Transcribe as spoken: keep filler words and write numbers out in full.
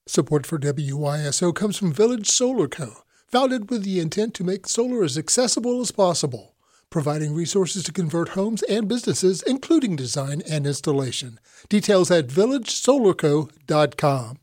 Support for W Y S O comes from Village Solar Co., founded with the intent to make solar as accessible as possible, providing resources to convert homes and businesses, including design and installation. Details at village solar co dot com.